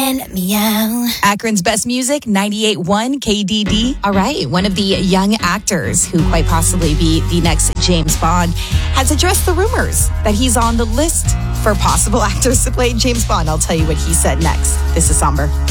and meow. Akron's best music, 98.1 KDD. All right, one of the young actors who quite possibly be the next James Bond has addressed the rumors that he's on the list for possible actors to play James Bond. I'll tell you what he said next. This is Somber.